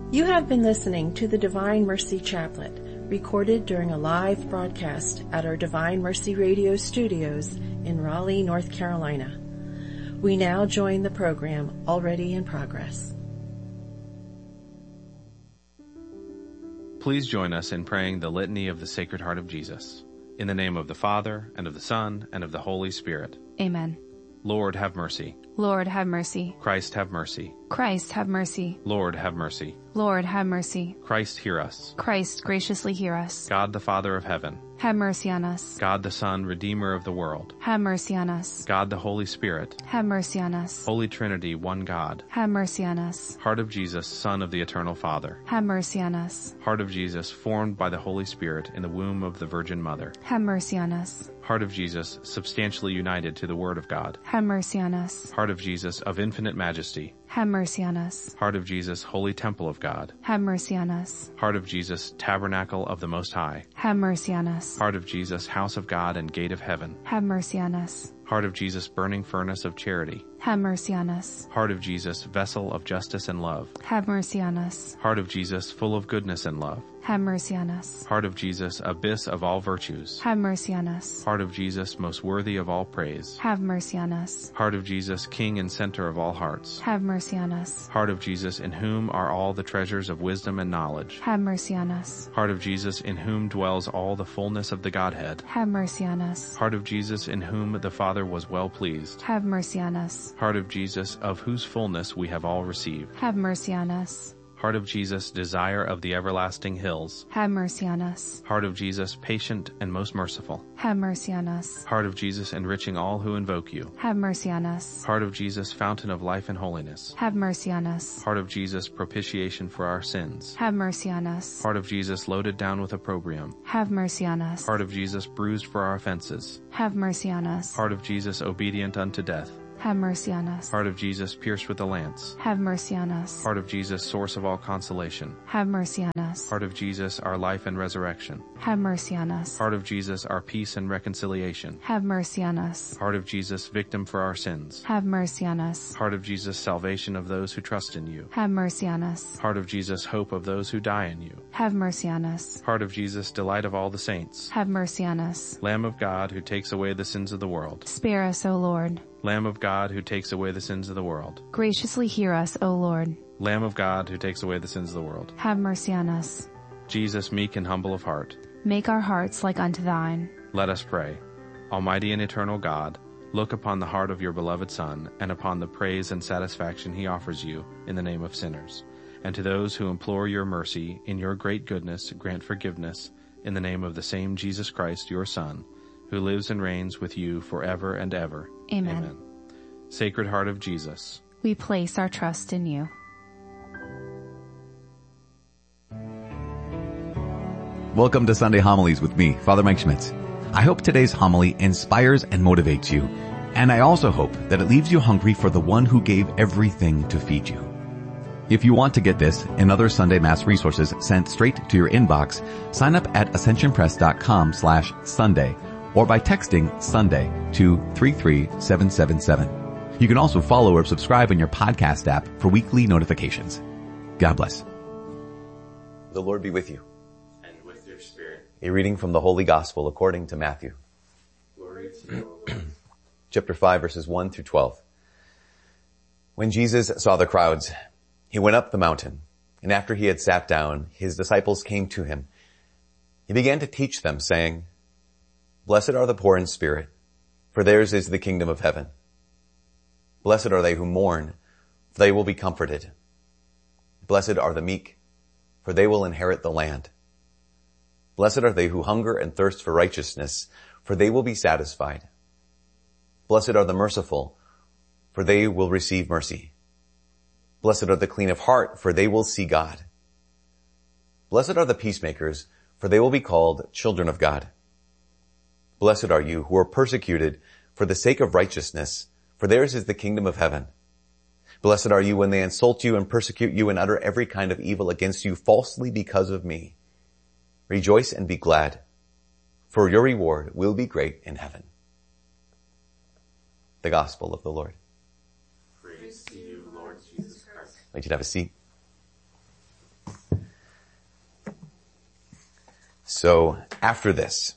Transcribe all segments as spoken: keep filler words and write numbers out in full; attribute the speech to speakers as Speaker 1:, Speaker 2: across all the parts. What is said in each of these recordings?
Speaker 1: You have been listening to the Divine Mercy Chaplet, recorded during a live broadcast at our Divine Mercy Radio studios in Raleigh, North Carolina. We now join the program already in progress.
Speaker 2: Please join us in praying the Litany of the Sacred Heart of Jesus. In the name of the Father, and of the Son, and of the Holy Spirit.
Speaker 3: Amen.
Speaker 2: Lord, have mercy.
Speaker 3: Lord, have mercy.
Speaker 2: Christ, have mercy.
Speaker 3: Christ, have mercy.
Speaker 2: Lord, have mercy.
Speaker 3: Lord, have mercy.
Speaker 2: Christ, hear us.
Speaker 3: Christ, graciously hear us.
Speaker 2: God the Father of heaven.
Speaker 3: Have mercy on us.
Speaker 2: God the Son, Redeemer of the world.
Speaker 3: Have mercy on us.
Speaker 2: God the Holy Spirit.
Speaker 3: Have mercy on us.
Speaker 2: Holy Trinity, one God.
Speaker 3: Have mercy on us.
Speaker 2: Heart of Jesus, Son of the Eternal Father.
Speaker 3: Have mercy on us.
Speaker 2: Heart of Jesus, formed by the Holy Spirit in the womb of the Virgin Mother.
Speaker 3: Have mercy on us.
Speaker 2: Heart of Jesus, substantially united to the Word of God.
Speaker 3: Have mercy on us.
Speaker 2: Heart of Jesus, of infinite majesty.
Speaker 3: Have mercy on us.
Speaker 2: Heart of Jesus, holy temple of God.
Speaker 3: Have mercy on us.
Speaker 2: Heart of Jesus, tabernacle of the Most High.
Speaker 3: Have mercy on us.
Speaker 2: Heart of Jesus, house of God and gate of heaven.
Speaker 3: Have mercy on us.
Speaker 2: Heart of Jesus, burning furnace of charity.
Speaker 3: Have mercy on us.
Speaker 2: Heart of Jesus, vessel of justice and love.
Speaker 3: Have mercy on us.
Speaker 2: Heart of Jesus, full of goodness and love.
Speaker 3: Have mercy on us.
Speaker 2: Heart of Jesus, abyss of all virtues.
Speaker 3: Have mercy on us.
Speaker 2: Heart of Jesus, most worthy of all praise.
Speaker 3: Have mercy on us.
Speaker 2: Heart of Jesus, King and center of all hearts.
Speaker 3: Have mercy on us.
Speaker 2: Heart of Jesus, in whom are all the treasures of wisdom and knowledge.
Speaker 3: Have mercy on us.
Speaker 2: Heart of Jesus, in whom dwells all the fullness of the Godhead.
Speaker 3: Have mercy on us.
Speaker 2: Heart of Jesus, in whom the Father was well pleased.
Speaker 3: Have mercy on us.
Speaker 2: Heart of Jesus, of whose fullness we have all received.
Speaker 3: Have mercy on us.
Speaker 2: Heart of Jesus, desire of the everlasting hills.
Speaker 3: Have mercy on us.
Speaker 2: Heart of Jesus, patient and most merciful.
Speaker 3: Have mercy on us.
Speaker 2: Heart of Jesus, enriching all who invoke you.
Speaker 3: Have mercy on us.
Speaker 2: Heart of Jesus, fountain of life and holiness.
Speaker 3: Have mercy on us.
Speaker 2: Heart of Jesus, propitiation for our sins.
Speaker 3: Have mercy on us.
Speaker 2: Heart of Jesus, loaded down with opprobrium.
Speaker 3: Have mercy on us.
Speaker 2: Heart of Jesus, bruised for our offenses.
Speaker 3: Have mercy on us.
Speaker 2: Heart of Jesus, obedient unto death.
Speaker 3: Have mercy on us.
Speaker 2: Heart of Jesus, pierced with a lance.
Speaker 3: Have mercy on us.
Speaker 2: Heart of Jesus, source of all consolation.
Speaker 3: Have mercy on us.
Speaker 2: Heart of Jesus, our life and resurrection.
Speaker 3: Have mercy on us.
Speaker 2: Heart of Jesus, our peace and reconciliation.
Speaker 3: Have mercy on us.
Speaker 2: Heart of Jesus, victim for our sins.
Speaker 3: Have mercy on us.
Speaker 2: Heart of Jesus, salvation of those who trust in you.
Speaker 3: Have mercy on us.
Speaker 2: Heart of Jesus, hope of those who die in you.
Speaker 3: Have mercy on us.
Speaker 2: Heart of Jesus, delight of all the saints.
Speaker 3: Have mercy on us.
Speaker 2: Lamb of God, who takes away the sins of the world.
Speaker 3: Spare us, O Lord.
Speaker 2: Lamb of God, who takes away the sins of the world.
Speaker 3: Graciously hear us, O Lord.
Speaker 2: Lamb of God, who takes away the sins of the world.
Speaker 3: Have mercy on us.
Speaker 2: Jesus, meek and humble of heart.
Speaker 3: Make our hearts like unto thine.
Speaker 2: Let us pray. Almighty and eternal God, look upon the heart of your beloved Son, and upon the praise and satisfaction he offers you in the name of sinners. And to those who implore your mercy, in your great goodness, grant forgiveness, in the name of the same Jesus Christ, your Son, who lives and reigns with you forever and ever.
Speaker 3: Amen.
Speaker 2: Amen. Sacred Heart of Jesus,
Speaker 3: we place our trust in you.
Speaker 4: Welcome to Sunday Homilies with me, Father Mike Schmitz. I hope today's homily inspires and motivates you, and I also hope that it leaves you hungry for the one who gave everything to feed you. If you want to get this and other Sunday Mass resources sent straight to your inbox, sign up at ascensionpress.com slash Sunday or by texting Sunday to three three seven seven seven. You can also follow or subscribe in your podcast app for weekly notifications. God bless.
Speaker 5: The Lord be with you.
Speaker 2: and with your spirit.
Speaker 5: A reading from the Holy Gospel according to Matthew.
Speaker 2: Glory to you, O Lord.
Speaker 5: Chapter five, verses one through twelve. When Jesus saw the crowds, he went up the mountain, and after he had sat down, his disciples came to him. He began to teach them, saying, Blessed are the poor in spirit, for theirs is the kingdom of heaven. Blessed are they who mourn, for they will be comforted. Blessed are the meek, for they will inherit the land. Blessed are they who hunger and thirst for righteousness, for they will be satisfied. Blessed are the merciful, for they will receive mercy. Blessed are the clean of heart, for they will see God. Blessed are the peacemakers, for they will be called children of God. Blessed are you who are persecuted for the sake of righteousness, for theirs is the kingdom of heaven. Blessed are you when they insult you and persecute you and utter every kind of evil against you falsely because of me. Rejoice and be glad, for your reward will be great in heaven. The Gospel of the Lord.
Speaker 2: Praise to you, Lord Jesus Christ.
Speaker 5: I'd like you to have a seat. So after this,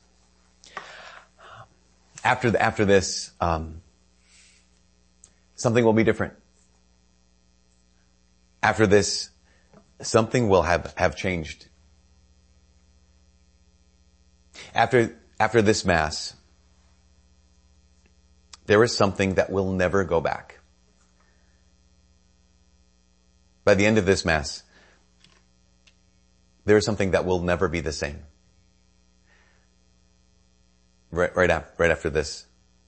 Speaker 5: after the, after this, um, something will be different. After this, something will have, have changed. After, after this Mass, there is something that will never go back. By the end of this Mass, there is something that will never be the same. Right, right after, right after this.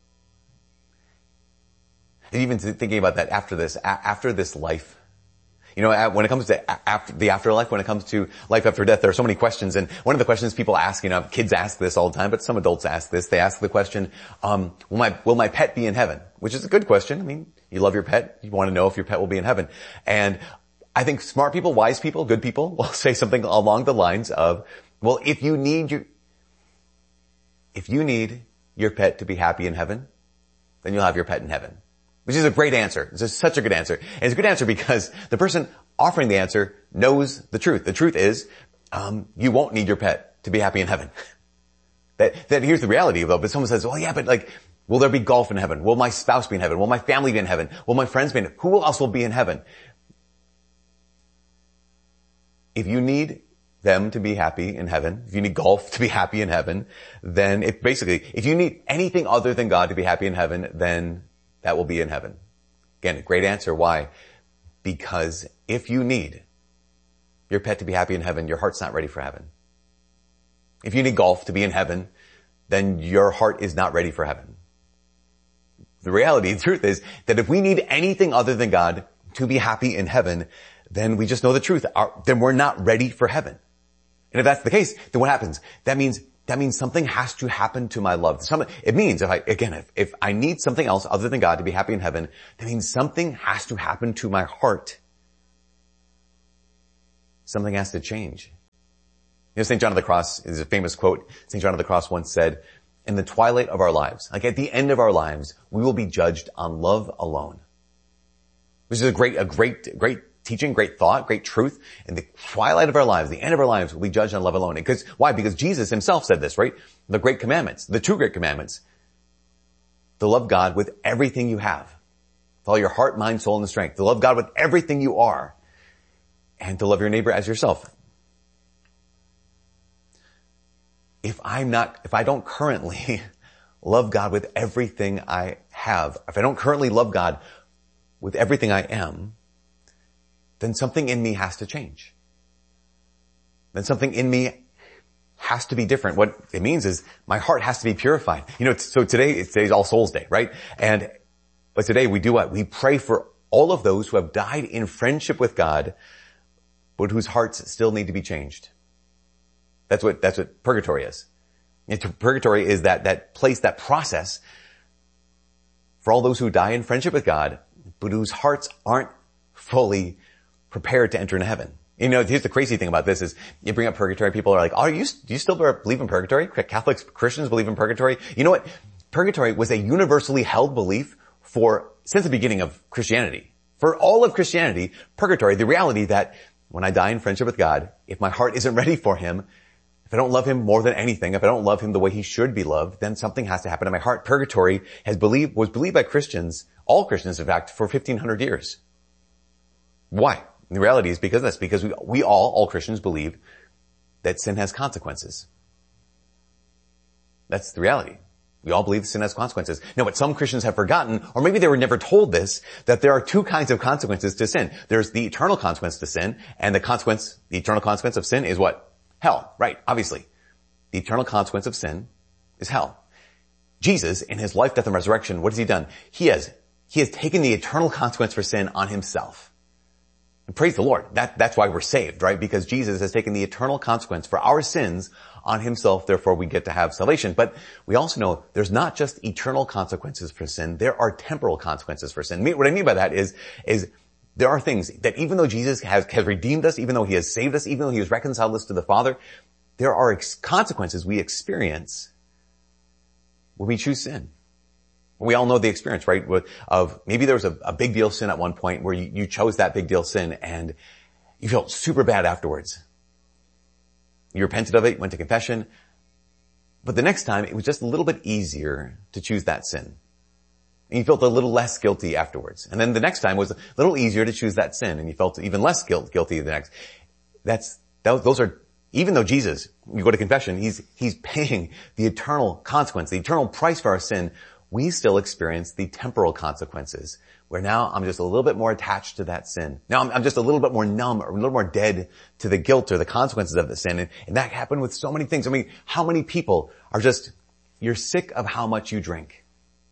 Speaker 5: And even thinking about that after this, after this life, you know, when it comes to after the afterlife, when it comes to life after death, there are so many questions. And one of the questions people ask, you know, kids ask this all the time, but some adults ask this. They ask the question, um, will my, will my pet be in heaven? Which is a good question. I mean, you love your pet. You want to know if your pet will be in heaven. And I think smart people, wise people, good people will say something along the lines of, well, if you need your, if you need your pet to be happy in heaven, then you'll have your pet in heaven. Which is a great answer. It's just such a good answer. And it's a good answer because the person offering the answer knows the truth. The truth is, um, you won't need your pet to be happy in heaven. that, that here's the reality though, but someone says, well, yeah, but like, will there be golf in heaven? Will my spouse be in heaven? Will my family be in heaven? Will my friends be in heaven? Who else will be in heaven? If you need them to be happy in heaven, if you need golf to be happy in heaven, then if basically, if you need anything other than God to be happy in heaven, then that will be in heaven. Again, great answer. Why? Because if you need your pet to be happy in heaven, your heart's not ready for heaven. If you need golf to be in heaven, then your heart is not ready for heaven. The reality, the truth is that if we need anything other than God to be happy in heaven, then we just know the truth. Our, then we're not ready for heaven. And if that's the case, then what happens? That means That means something has to happen to my love. Something, it means if I, again, if, if I need something else other than God to be happy in heaven, that means something has to happen to my heart. Something has to change. You know, Saint John of the Cross is a famous quote. Saint John of the Cross once said, in the twilight of our lives, like at the end of our lives, we will be judged on love alone. Which is a great, a great, great teaching, great thought, great truth. In the twilight of our lives, the end of our lives, will be judged on love alone. Because, why? Because Jesus himself said this, right? The great commandments, the two great commandments. To love God with everything you have. With all your heart, mind, soul, and strength. To love God with everything you are. And to love your neighbor as yourself. If I'm not, if I don't currently love God with everything I have, if I don't currently love God with everything I am, then something in me has to change. Then something in me has to be different. What it means is my heart has to be purified. You know, so today, it's today's All Souls Day, right? And, but today we do what? We pray for all of those who have died in friendship with God, but whose hearts still need to be changed. That's what, that's what purgatory is. It's, purgatory is that, that place, that process for all those who die in friendship with God, but whose hearts aren't fully prepared to enter into heaven. You know, here's the crazy thing about this is you bring up purgatory, people are like, oh, you, do you still believe in purgatory? Catholics, Christians believe in purgatory. You know what? Purgatory was a universally held belief for, since the beginning of Christianity. For all of Christianity, purgatory, the reality that when I die in friendship with God, if my heart isn't ready for him, if I don't love him more than anything, if I don't love him the way he should be loved, then something has to happen in my heart. Purgatory has believed, was believed by Christians, all Christians in fact, for fifteen hundred years. Why? And the reality is because of this, because we, we all, all Christians believe that sin has consequences. That's the reality. We all believe sin has consequences. No, but some Christians have forgotten, or maybe they were never told this, that there are two kinds of consequences to sin. There's the eternal consequence to sin, and the consequence, the eternal consequence of sin is what? Hell. Right, obviously. The eternal consequence of sin is hell. Jesus, in his life, death, and resurrection, what has he done? He has, he has taken the eternal consequence for sin on himself. And praise the Lord. That, that's why we're saved, right? Because Jesus has taken the eternal consequence for our sins on himself, therefore we get to have salvation. But we also know there's not just eternal consequences for sin, there are temporal consequences for sin. What I mean by that is, is there are things that even though Jesus has, has redeemed us, even though he has saved us, even though he has reconciled us to the Father, there are ex- consequences we experience when we choose sin. We all know the experience, right? Of maybe there was a, a big deal sin at one point where you, you chose that big deal sin and you felt super bad afterwards. You repented of it, you went to confession. But the next time, it was just a little bit easier to choose that sin. And you felt a little less guilty afterwards. And then the next time was a little easier to choose that sin, and you felt even less guilt, guilty the next. That's, that, those are, even though Jesus, you go to confession, he's, he's paying the eternal consequence, the eternal price for our sin, we still experience the temporal consequences, where now I'm just a little bit more attached to that sin. Now I'm, I'm just a little bit more numb, or a little more dead to the guilt or the consequences of the sin. And, and that happened with so many things. I mean, how many people are just, you're sick of how much you drink,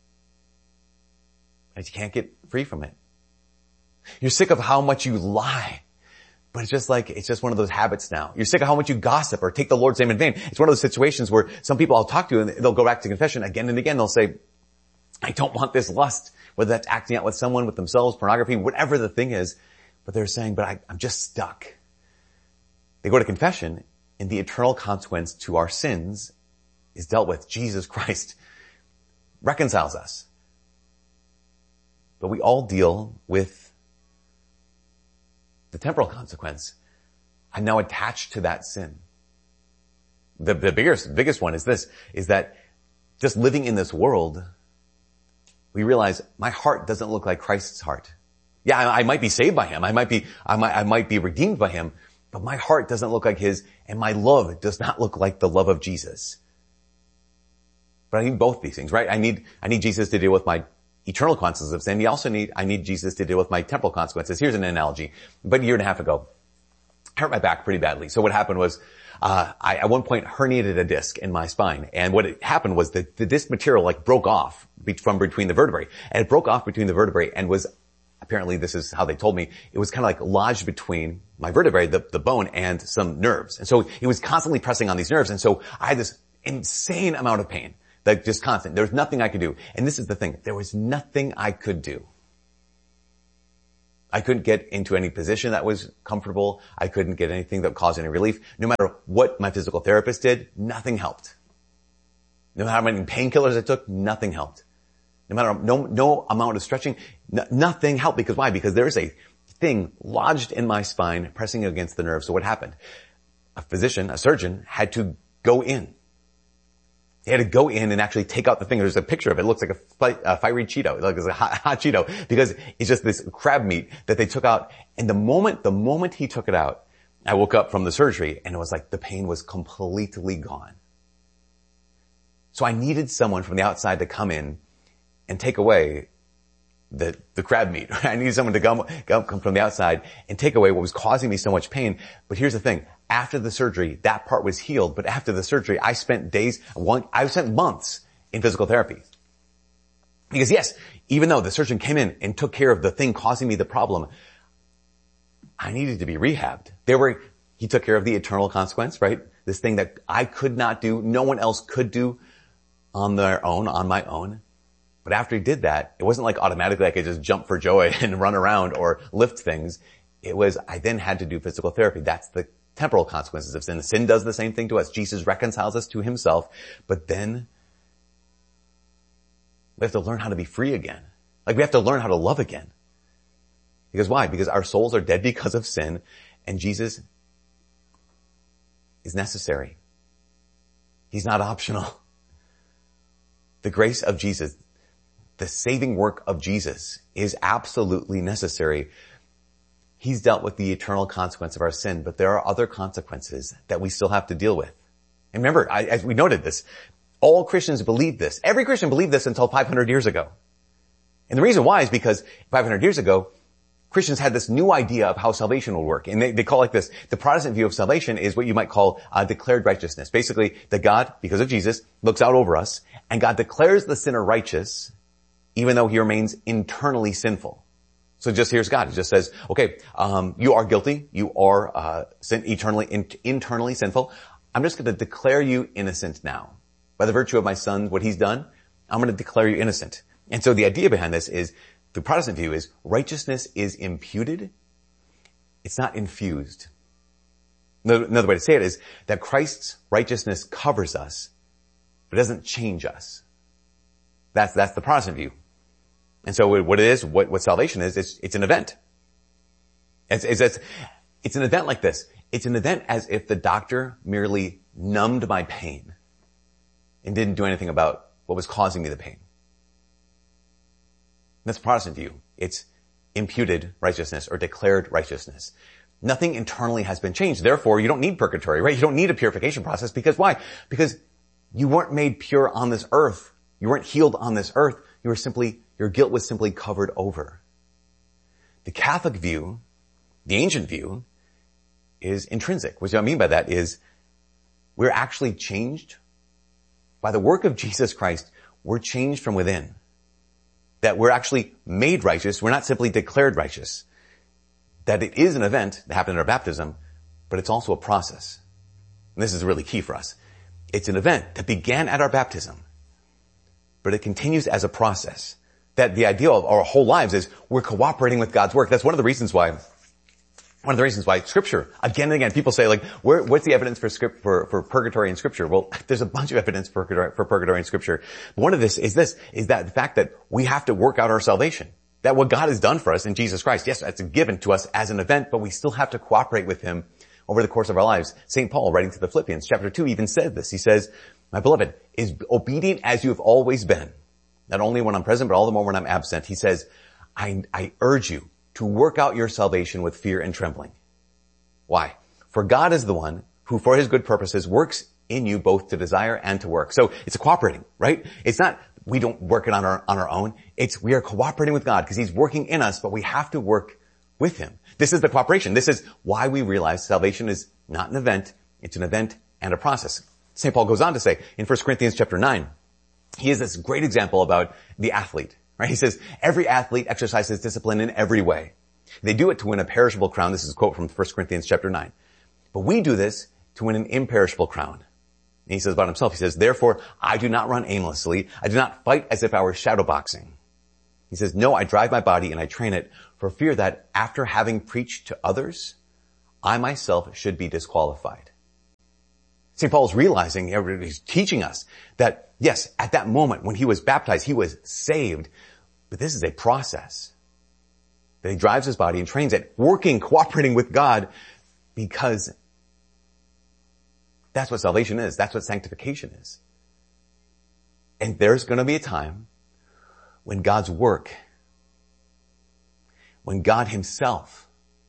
Speaker 5: and you can't get free from it. You're sick of how much you lie, but it's just like, it's just one of those habits now. You're sick of how much you gossip or take the Lord's name in vain. It's one of those situations where some people I'll talk to and they'll go back to confession again and again. They'll say, I don't want this lust, whether that's acting out with someone, with themselves, pornography, whatever the thing is. But they're saying, but I, I'm just stuck. They go to confession, and the eternal consequence to our sins is dealt with. Jesus Christ reconciles us. But we all deal with the temporal consequence. I'm now attached to that sin. The, the biggest, biggest one is this, is that just living in this world, we realize my heart doesn't look like Christ's heart. Yeah, I, I might be saved by him. I might be, I might, I might be redeemed by him, but my heart doesn't look like his, and my love does not look like the love of Jesus. But I need both these things, right? I need, I need Jesus to deal with my eternal consequences of sin. You also need, I need Jesus to deal with my temporal consequences. Here's an analogy. About a year and a half ago, I hurt my back pretty badly. So what happened was, Uh, I at one point herniated a disc in my spine, and what it happened was that the disc material like broke off be- from between the vertebrae, and it broke off between the vertebrae and was, apparently this is how they told me, it was kind of like lodged between my vertebrae, the, the bone, and some nerves. And so it was constantly pressing on these nerves, and so I had this insane amount of pain, like just constant. There was nothing I could do. And this is the thing, there was nothing I could do. I couldn't get into any position that was comfortable. I couldn't get anything that caused any relief. No matter what my physical therapist did, nothing helped. No matter how many painkillers I took, nothing helped. No matter, no, no amount of stretching, no, nothing helped. Because why? Because there's a thing lodged in my spine, pressing against the nerve. So what happened? A physician, a surgeon, had to go in. He had to go in and actually take out the thing. There's a picture of it. It looks like a, fi- a fiery Cheeto. Like it's a hot, hot Cheeto, because it's just this crab meat that they took out. And the moment, the moment he took it out, I woke up from the surgery and it was like the pain was completely gone. So I needed someone from the outside to come in and take away the, the crab meat. I needed someone to come, come from the outside and take away what was causing me so much pain. But here's the thing. After the surgery, that part was healed. But after the surgery, I spent days, one, I spent months in physical therapy. Because yes, even though the surgeon came in and took care of the thing causing me the problem, I needed to be rehabbed. There were, he took care of the eternal consequence, right? This thing that I could not do, no one else could do on their own, on my own. But after he did that, it wasn't like automatically I could just jump for joy and run around or lift things. It was, I then had to do physical therapy. That's the temporal consequences of sin. Sin does the same thing to us. Jesus reconciles us to himself, but then we have to learn how to be free again. Like we have to learn how to love again. Because why? Because our souls are dead because of sin, and Jesus is necessary. He's not optional. The grace of Jesus, the saving work of Jesus is absolutely necessary. He's dealt with the eternal consequence of our sin, but there are other consequences that we still have to deal with. And remember, I, as we noted this, all Christians believed this. Every Christian believed this until five hundred years ago. And the reason why is because five hundred years ago, Christians had this new idea of how salvation will work. And they, they call it like this. The Protestant view of salvation is what you might call uh, declared righteousness. Basically, that God, because of Jesus, looks out over us, and God declares the sinner righteous, even though he remains internally sinful. So just here's God. He just says, okay, um, you are guilty. You are uh, sin, eternally, in, internally sinful. I'm just going to declare you innocent now. By the virtue of my son, what he's done, I'm going to declare you innocent. And so the idea behind this is, the Protestant view is, righteousness is imputed. It's not infused. Another way to say it is that Christ's righteousness covers us, but doesn't change us. That's, that's the Protestant view. And so what it is, what, what salvation is, it's, it's an event. It's, it's, it's, It's an event like this. It's an event as if the doctor merely numbed my pain and didn't do anything about what was causing me the pain. That's Protestant view. It's imputed righteousness or declared righteousness. Nothing internally has been changed. Therefore, you don't need purgatory, right? You don't need a purification process. Because why? Because you weren't made pure on this earth. You weren't healed on this earth. You were simply, your guilt was simply covered over. The Catholic view, the ancient view, is intrinsic. What I mean by that is we're actually changed by the work of Jesus Christ. We're changed from within. That we're actually made righteous. We're not simply declared righteous. That it is an event that happened in our baptism, but it's also a process. And this is really key for us. It's an event that began at our baptism, but it continues as a process. That the idea of our whole lives is we're cooperating with God's work. That's one of the reasons why, one of the reasons why Scripture, again and again, people say like, where, what's the evidence for script, for, for purgatory in Scripture? Well, there's a bunch of evidence for purgatory, for purgatory in Scripture. But one of this is this, is that the fact that we have to work out our salvation. That what God has done for us in Jesus Christ, yes, it's given to us as an event, but we still have to cooperate with Him over the course of our lives. Saint Paul, writing to the Philippians, chapter two, even said this. He says, my beloved, is obedient as you have always been, not only when I'm present, but all the more when I'm absent. He says, I, I urge you to work out your salvation with fear and trembling. Why? For God is the one who, for His good purposes, works in you both to desire and to work. So it's a cooperating, right? It's not we don't work it on our, on our own. It's we are cooperating with God because He's working in us, but we have to work with Him. This is the cooperation. This is why we realize salvation is not an event. It's an event and a process. Saint Paul goes on to say in First Corinthians chapter nine, he has this great example about the athlete, right? He says, every athlete exercises discipline in every way. They do it to win a perishable crown. This is a quote from First Corinthians chapter nine. But we do this to win an imperishable crown. And he says about himself, he says, therefore, I do not run aimlessly. I do not fight as if I were shadowboxing. He says, no, I drive my body and I train it for fear that after having preached to others, I myself should be disqualified. Saint Paul is realizing, he's teaching us that, yes, at that moment when he was baptized, he was saved. But this is a process that he drives his body and trains it, working, cooperating with God, because that's what salvation is. That's what sanctification is. And there's going to be a time when God's work, when God Himself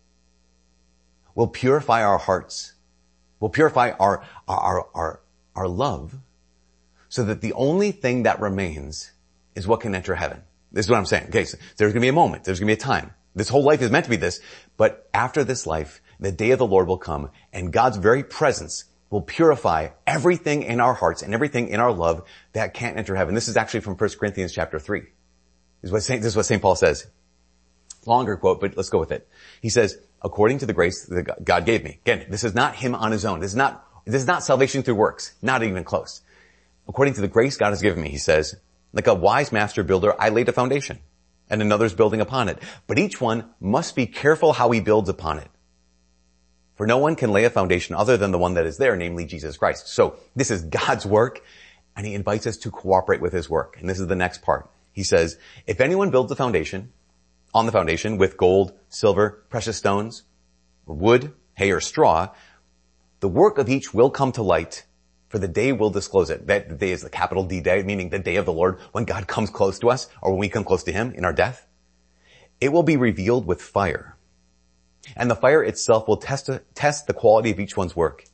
Speaker 5: will purify our hearts, will purify our, our, our, our love, so that the only thing that remains is what can enter heaven. This is what I'm saying. Okay, so there's going to be a moment. There's going to be a time. This whole life is meant to be this. But after this life, the day of the Lord will come, and God's very presence will purify everything in our hearts and everything in our love that can't enter heaven. This is actually from First Corinthians chapter three. This is what Saint, this is what Saint Paul says. Longer quote, but let's go with it. He says, according to the grace that God gave me. Again, this is not him on his own. This is not, this is not salvation through works. Not even close. According to the grace God has given me, he says, like a wise master builder, I laid a foundation and another's building upon it. But each one must be careful how he builds upon it. For no one can lay a foundation other than the one that is there, namely Jesus Christ. So this is God's work, and He invites us to cooperate with His work. And this is the next part. He says, if anyone builds a foundation, on the foundation with gold, silver, precious stones, or wood, hay, or straw, the work of each will come to light, for the day will disclose it. That day is the capital D day, meaning the day of the Lord, when God comes close to us, or when we come close to Him in our death. It will be revealed with fire. And the fire itself will test, test the quality of each one's work.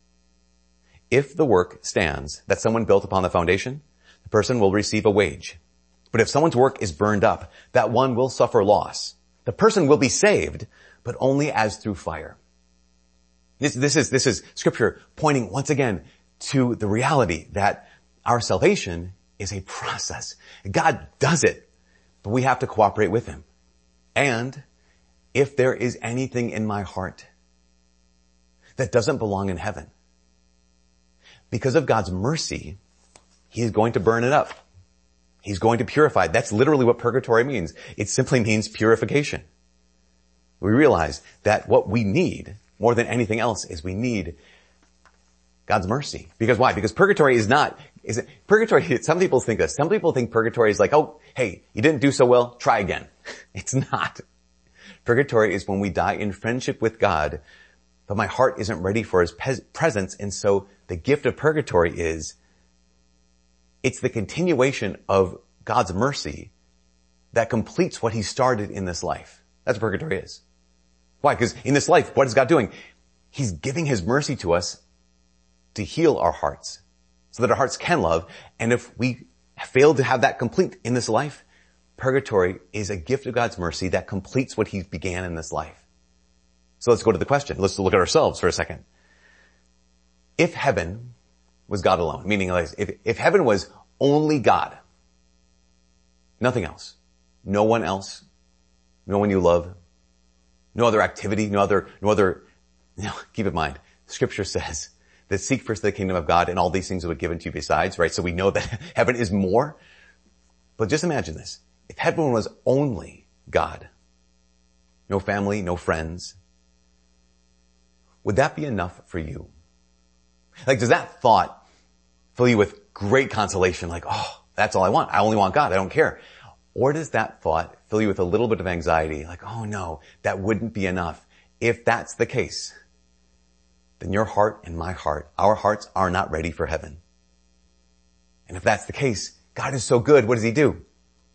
Speaker 5: If the work stands that someone built upon the foundation, the person will receive a wage. But if someone's work is burned up, that one will suffer loss. The person will be saved, but only as through fire. This, this is, this is Scripture pointing once again to the reality that our salvation is a process. God does it, but we have to cooperate with Him. And if there is anything in my heart that doesn't belong in heaven, because of God's mercy, He is going to burn it up. He's going to purify. That's literally what purgatory means. It simply means purification. We realize that what we need more than anything else is we need God's mercy. Because why? Because purgatory is not, is it, purgatory, some people think this. Some people think purgatory is like, oh, hey, you didn't do so well, try again. It's not. Purgatory is when we die in friendship with God, but my heart isn't ready for his pe- presence. And so the gift of purgatory is, it's the continuation of God's mercy that completes what he started in this life. That's what purgatory is. Why? Because in this life, what is God doing? He's giving his mercy to us to heal our hearts so that our hearts can love. And if we fail to have that complete in this life, purgatory is a gift of God's mercy that completes what he began in this life. So let's go to the question. Let's look at ourselves for a second. If heaven was God alone, meaning if, if heaven was only God, nothing else, no one else, no one you love, no other activity, no other, no other, you know, keep in mind, Scripture says that seek first the kingdom of God and all these things will be given to you besides, right? So we know that heaven is more. But just imagine this. If heaven was only God, no family, no friends, would that be enough for you? Like, does that thought fill you with great consolation? Like, oh, that's all I want. I only want God. I don't care. Or does that thought fill you with a little bit of anxiety? Like, oh no, that wouldn't be enough. If that's the case, then your heart and my heart, our hearts are not ready for heaven. And if that's the case, God is so good. What does he do?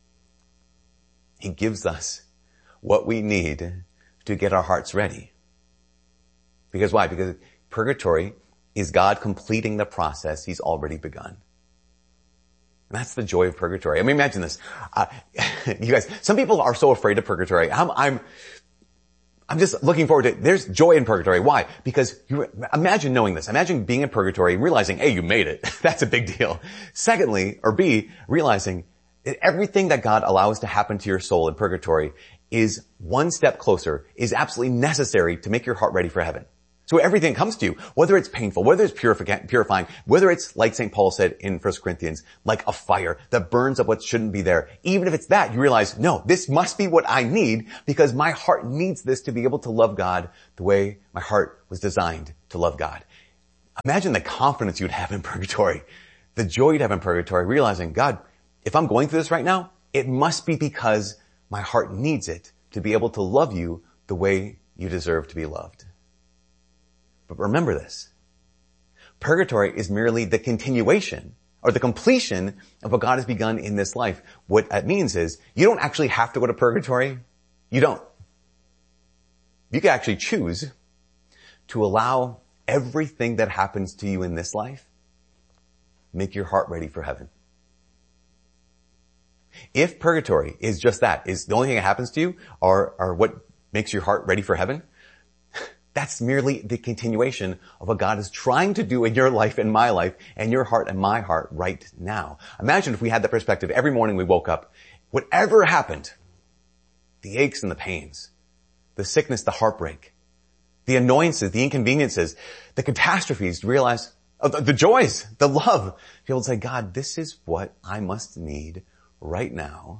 Speaker 5: He gives us what we need to get our hearts ready. Because why? Because purgatory is God completing the process he's already begun. And that's the joy of purgatory. I mean, imagine this. Uh, you guys, some people are so afraid of purgatory. I'm, I'm, I'm just looking forward to it. There's joy in purgatory. Why? Because you imagine knowing this. Imagine being in purgatory, realizing, hey, you made it. That's a big deal. Secondly, or B, realizing that everything that God allows to happen to your soul in purgatory is one step closer, is absolutely necessary to make your heart ready for heaven. So everything comes to you, whether it's painful, whether it's purifying, whether it's, like Saint Paul said in First Corinthians, like a fire that burns up what shouldn't be there. Even if it's that, you realize, no, this must be what I need because my heart needs this to be able to love God the way my heart was designed to love God. Imagine the confidence you'd have in purgatory, the joy you'd have in purgatory, realizing, God, if I'm going through this right now, it must be because my heart needs it to be able to love you the way you deserve to be loved. But remember this. Purgatory is merely the continuation or the completion of what God has begun in this life. What that means is you don't actually have to go to purgatory. You don't. You can actually choose to allow everything that happens to you in this life make your heart ready for heaven. If purgatory is just that, is the only thing that happens to you or, or what makes your heart ready for heaven, that's merely the continuation of what God is trying to do in your life and my life and your heart and my heart right now. Imagine if we had that perspective every morning we woke up, whatever happened, the aches and the pains, the sickness, the heartbreak, the annoyances, the inconveniences, the catastrophes, to realize oh, the, the joys, the love, to be able to say, God, this is what I must need right now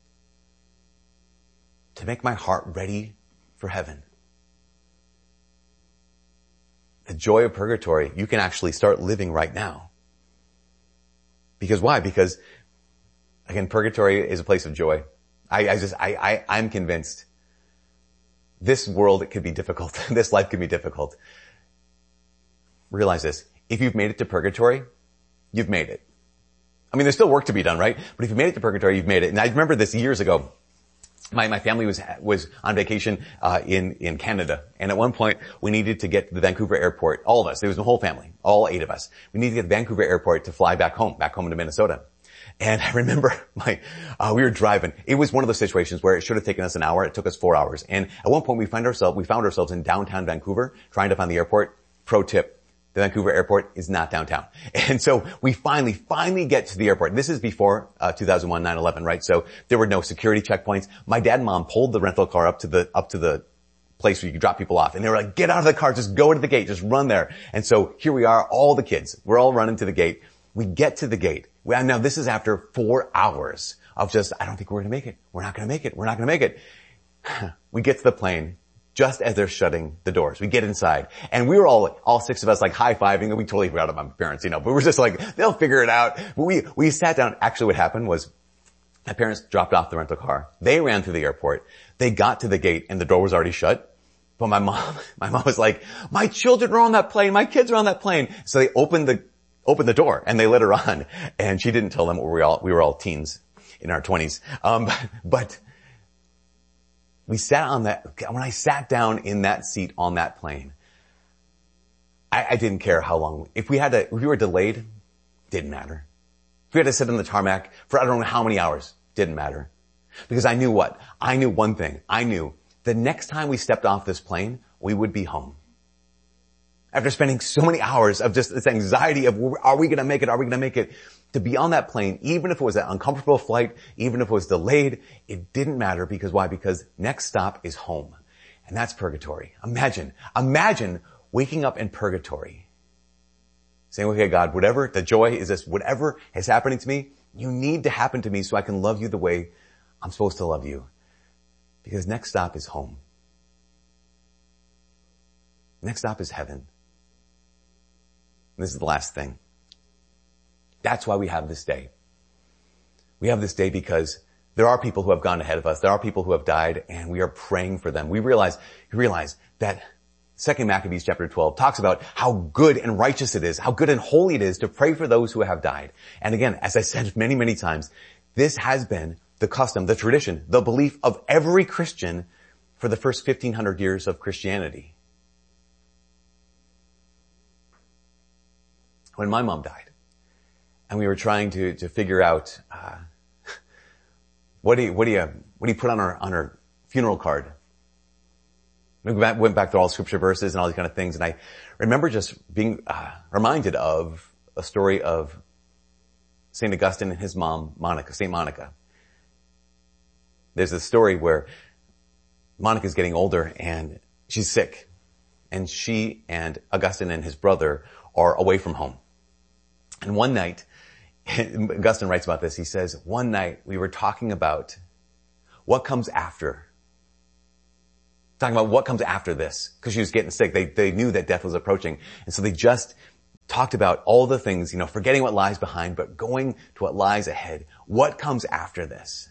Speaker 5: to make my heart ready for heaven. The joy of purgatory, you can actually start living right now. Because why? Because, again, purgatory is a place of joy. I, I just, I, I, I'm convinced this world, it could be difficult. This life could be difficult. Realize this. If you've made it to purgatory, you've made it. I mean, there's still work to be done, right? But if you made it to purgatory, you've made it. And I remember this years ago. My, my family was, was on vacation, uh, in, in Canada. And at one point, we needed to get to the Vancouver airport. All of us. It was the whole family. All eight of us. We needed to get to the Vancouver airport to fly back home, back home to Minnesota. And I remember my, uh, we were driving. It was one of those situations where it should have taken us an hour. It took us four hours. And at one point, we find ourselves, we found ourselves in downtown Vancouver trying to find the airport. Pro tip. The Vancouver airport is not downtown. And so we finally, finally get to the airport. This is before uh, two thousand one, nine eleven, right? So there were no security checkpoints. My dad and mom pulled the rental car up to the, up to the place where you could drop people off. And they were like, get out of the car, just go to the gate, just run there. And so here we are, all the kids. We're all running to the gate. We get to the gate. Well, now this is after four hours of just, I don't think we're going to make it. We're not going to make it. We're not going to make it. We get to the plane. Just as they're shutting the doors. We get inside. And we were all, all six of us like high-fiving, and we totally forgot about my parents, you know, but we were just like, they'll figure it out. But we, we sat down. Actually what happened was My parents dropped off the rental car. They ran through the airport. They got to the gate and the door was already shut. But my mom, my mom was like, my children are on that plane. My kids are on that plane. So they opened the, opened the door and they let her on. And she didn't tell them we were all, we were all teens in our twenties. Um, but we sat on that, when I sat down in that seat on that plane, I, I didn't care how long. If we had to, if we were delayed, didn't matter. If we had to sit on the tarmac for I don't know how many hours, didn't matter. Because I knew what? I knew one thing. I knew the next time we stepped off this plane, we would be home. After spending so many hours of just this anxiety of, are we going to make it? Are we going to make it? To be on that plane, even if it was an uncomfortable flight, even if it was delayed, it didn't matter. Because why? Because next stop is home. And that's purgatory. Imagine, imagine waking up in purgatory. Saying, okay, God, whatever the joy is this, whatever is happening to me, you need to happen to me so I can love you the way I'm supposed to love you. Because next stop is home. Next stop is heaven. And this is the last thing. That's why we have this day. We have this day because there are people who have gone ahead of us. There are people who have died and we are praying for them. We realize, we realize that Second Maccabees chapter twelve talks about how good and righteous it is, how good and holy it is to pray for those who have died. And again, as I said many, many times, this has been the custom, the tradition, the belief of every Christian for the first fifteen hundred years of Christianity. When my mom died, and we were trying to, to figure out, uh, what do you, what do you, what do you put on her, on her funeral card? We went back through all scripture verses and all these kind of things, and I remember just being uh, reminded of a story of Saint Augustine and his mom, Monica, Saint Monica. There's a story where Monica's getting older and she's sick, and she and Augustine and his brother are away from home. And one night, Augustine writes about this, he says, one night we were talking about what comes after Talking about what comes after this, because she was getting sick. They, they knew that death was approaching. And so they just talked about all the things, you know, forgetting what lies behind, but going to what lies ahead. What comes after this?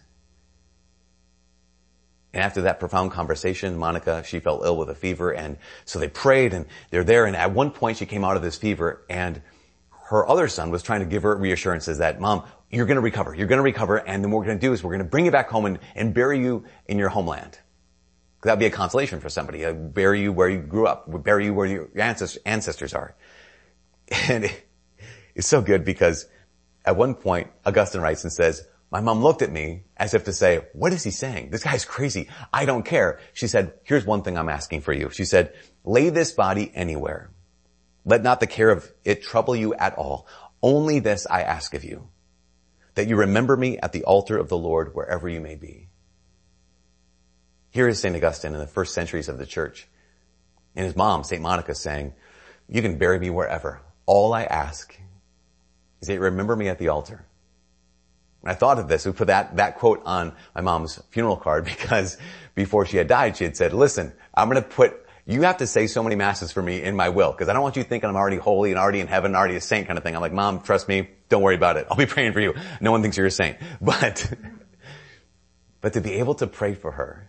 Speaker 5: And after that profound conversation, Monica, she fell ill with a fever. And so they prayed and they're there. And at one point she came out of this fever and her other son was trying to give her reassurances that, Mom, you're going to recover. You're going to recover. And then what we're going to do is we're going to bring you back home and, and bury you in your homeland. That'd be a consolation for somebody. I'd bury you where you grew up. We'd bury you where your ancestors are. And it's so good because at one point, Augustine writes and says, my mom looked at me as if to say, what is he saying? This guy's crazy. I don't care. She said, here's one thing I'm asking for you. She said, lay this body anywhere. Let not the care of it trouble you at all. Only this I ask of you, that you remember me at the altar of the Lord wherever you may be. Here is Saint Augustine in the first centuries of the church. And his mom, Saint Monica, saying, you can bury me wherever. All I ask is that you remember me at the altar. And I thought of this. We put that, that quote on my mom's funeral card because before she had died, she had said, listen, I'm going to put, you have to say so many masses for me in my will because I don't want you thinking I'm already holy and already in heaven, already a saint kind of thing. I'm like, Mom, trust me. Don't worry about it. I'll be praying for you. No one thinks you're a saint. But, but to be able to pray for her,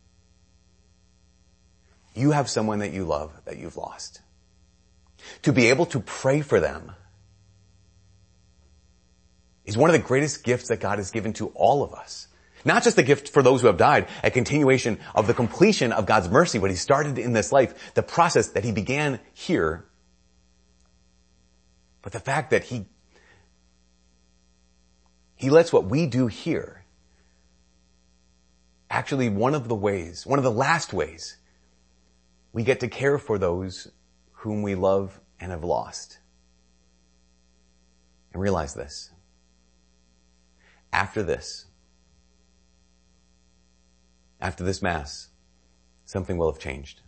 Speaker 5: you have someone that you love that you've lost. To be able to pray for them is one of the greatest gifts that God has given to all of us. Not just the gift for those who have died, a continuation of the completion of God's mercy, what he started in this life, the process that he began here. But the fact that he, he lets what we do here actually one of the ways, one of the last ways we get to care for those whom we love and have lost. And realize this. After this, after this Mass, something will have changed.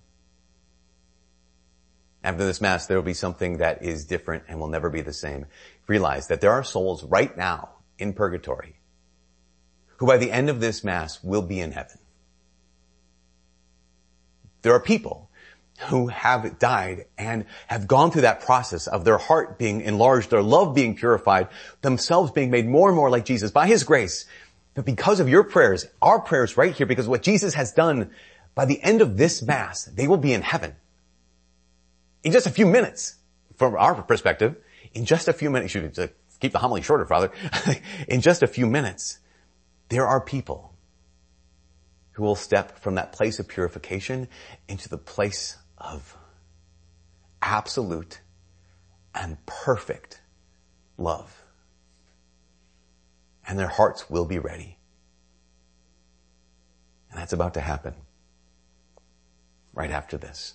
Speaker 5: After this Mass, there will be something that is different and will never be the same. Realize that there are souls right now in purgatory who by the end of this Mass will be in heaven. There are people who have died and have gone through that process of their heart being enlarged, their love being purified, themselves being made more and more like Jesus by his grace. But because of your prayers, our prayers right here, because of what Jesus has done, by the end of this Mass, they will be in heaven. In just a few minutes, from our perspective, in just a few minutes, you should keep the homily shorter, Father. In just a few minutes, there are people who will step from that place of purification into the place of absolute and perfect love. And their hearts will be ready. And that's about to happen right after this.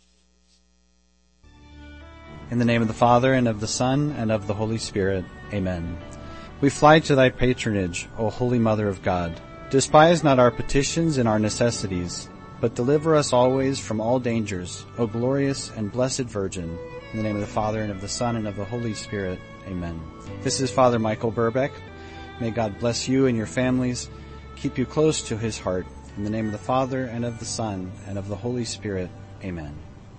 Speaker 6: In the name of the Father, and of the Son, and of the Holy Spirit. Amen. We fly to thy patronage, O Holy Mother of God. Despise not our petitions and our necessities, but deliver us always from all dangers, O glorious and blessed Virgin. In the name of the Father, and of the Son, and of the Holy Spirit. Amen. This is Father Michael Burbeck. May God bless you and your families, keep you close to his heart. In the name of the Father, and of the Son, and of the Holy Spirit. Amen.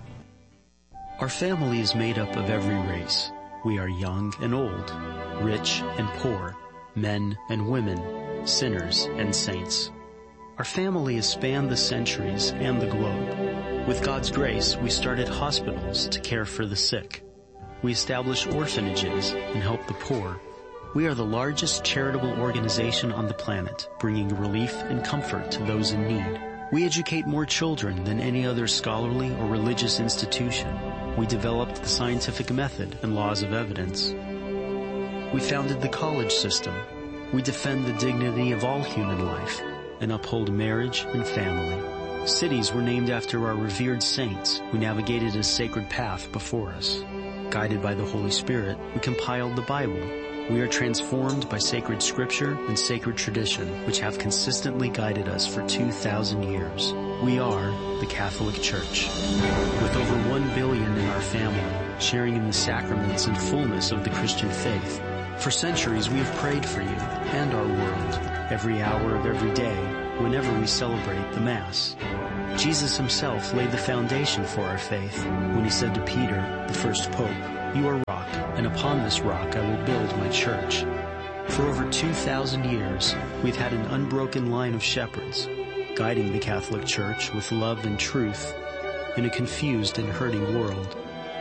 Speaker 7: Our family is made up of every race. We are young and old, rich and poor, men and women, sinners and saints. Our family has spanned the centuries and the globe. With God's grace, we started hospitals to care for the sick. We establish orphanages and help the poor. We are the largest charitable organization on the planet, bringing relief and comfort to those in need. We educate more children than any other scholarly or religious institution. We developed the scientific method and laws of evidence. We founded the college system. We defend the dignity of all human life and uphold marriage and family. Cities were named after our revered saints who navigated a sacred path before us. Guided by the Holy Spirit, we compiled the Bible. We are transformed by sacred scripture and sacred tradition, which have consistently guided us for two thousand years. We are the Catholic Church. With over one billion in our family, sharing in the sacraments and fullness of the Christian faith. For centuries we have prayed for you and our world, every hour of every day, whenever we celebrate the Mass. Jesus himself laid the foundation for our faith when he said to Peter, the first pope, "You are rock, and upon this rock I will build my church." For over two thousand years, we've had an unbroken line of shepherds, guiding the Catholic Church with love and truth in a confused and hurting world.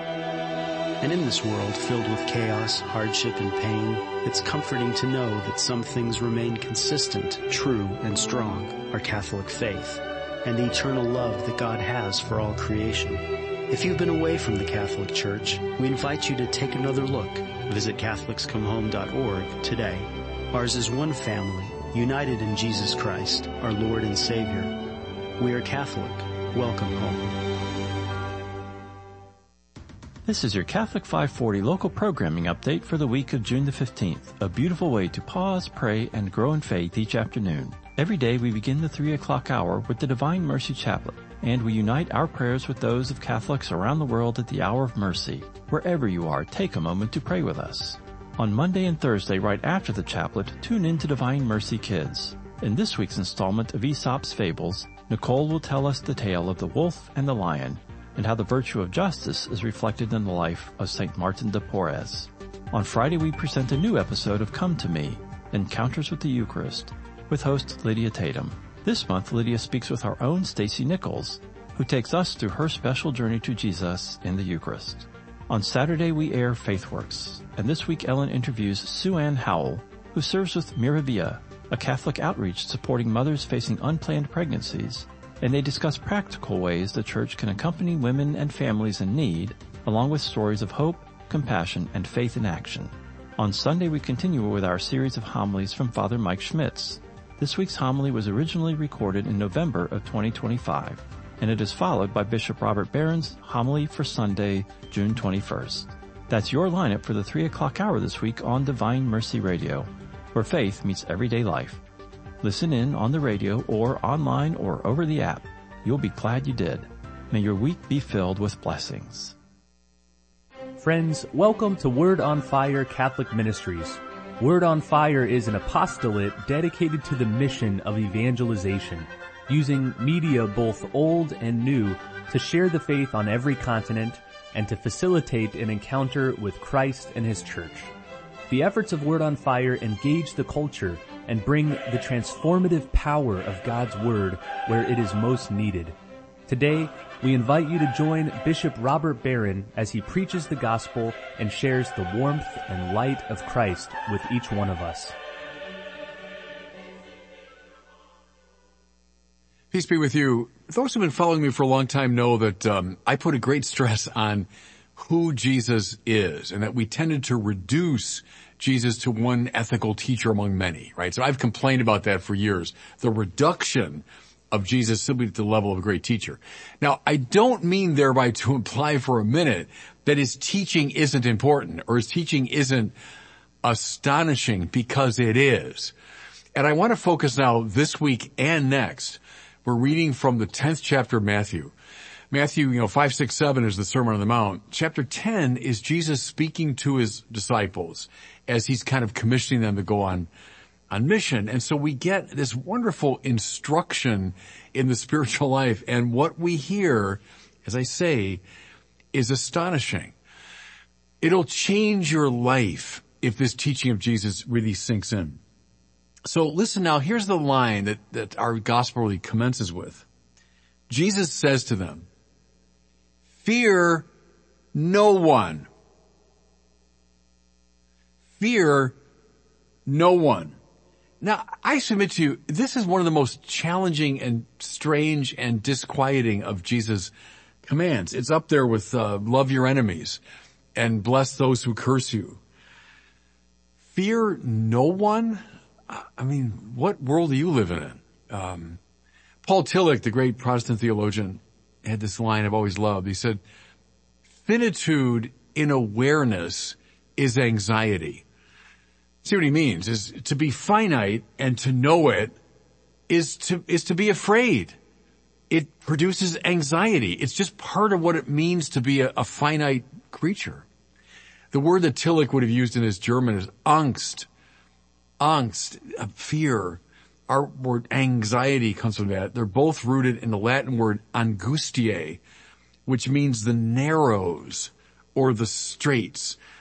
Speaker 7: And in this world filled with chaos, hardship, and pain, it's comforting to know that some things remain consistent, true, and strong, our Catholic faith, and the eternal love that God has for all creation. If you've been away from the Catholic Church, we invite you to take another look. Visit Catholics Come Home dot org today. Ours is one family, united in Jesus Christ, our Lord and Savior. We are Catholic. Welcome home.
Speaker 8: This is your Catholic five forty local programming update for the week of June the fifteenth, a beautiful way to pause, pray, and grow in faith each afternoon. Every day we begin the three o'clock hour with the Divine Mercy Chaplet, and we unite our prayers with those of Catholics around the world at the hour of mercy. Wherever you are, take a moment to pray with us. On Monday and Thursday, right after the chaplet, tune in to Divine Mercy Kids. In this week's installment of Aesop's Fables, Nicole will tell us the tale of the wolf and the lion, and how the virtue of justice is reflected in the life of Saint Martin de Porres. On Friday, we present a new episode of Come to Me, Encounters with the Eucharist, with host Lydia Tatum. This month, Lydia speaks with our own Stacy Nichols, who takes us through her special journey to Jesus in the Eucharist. On Saturday, we air FaithWorks, and this week Ellen interviews Sue Ann Howell, who serves with Miravia, a Catholic outreach supporting mothers facing unplanned pregnancies, and they discuss practical ways the Church can accompany women and families in need, along with stories of hope, compassion, and faith in action. On Sunday, we continue with our series of homilies from Father Mike Schmitz. This week's homily was originally recorded in November of twenty twenty-five, and it is followed by Bishop Robert Barron's homily for Sunday, June twenty-first. That's your lineup for the three o'clock hour this week on Divine Mercy Radio, where faith meets everyday life. Listen in on the radio or online or over the app. You'll be glad you did. May your week be filled with blessings.
Speaker 9: Friends, welcome to Word on Fire Catholic Ministries. Word on Fire is an apostolate dedicated to the mission of evangelization, using media both old and new to share the faith on every continent and to facilitate an encounter with Christ and His Church. The efforts of Word on Fire engage the culture and bring the transformative power of God's Word where it is most needed. Today, we invite you to join Bishop Robert Barron as he preaches the gospel and shares the warmth and light of Christ with each one of us.
Speaker 10: Peace be with you. Those who have been following me for a long time know that um, I put a great stress on who Jesus is, and that we tended to reduce Jesus to one ethical teacher among many, right? So I've complained about that for years. The reduction of Jesus simply to the level of a great teacher. Now, I don't mean thereby to imply for a minute that his teaching isn't important or his teaching isn't astonishing, because it is. And I want to focus now this week and next. We're reading from the tenth chapter of Matthew. Matthew, you know, five, six, seven is the Sermon on the Mount. Chapter ten is Jesus speaking to his disciples as he's kind of commissioning them to go on, on mission. And so we get this wonderful instruction in the spiritual life. And what we hear, as I say, is astonishing. It'll change your life if this teaching of Jesus really sinks in. So listen now, here's the line that, that our gospel really commences with. Jesus says to them, "Fear no one." Fear no one. Now, I submit to you, this is one of the most challenging and strange and disquieting of Jesus' commands. It's up there with uh, love your enemies and bless those who curse you. Fear no one? I mean, what world are you living in? Um, Paul Tillich, the great Protestant theologian, had this line I've always loved. He said, "Finitude in awareness is anxiety." See what he means is to be finite and to know it is to, is to be afraid. It produces anxiety. It's just part of what it means to be a, a finite creature. The word that Tillich would have used in his German is Angst. Angst, fear. Our word anxiety comes from that. They're both rooted in the Latin word angustiae, which means the narrows or the straits.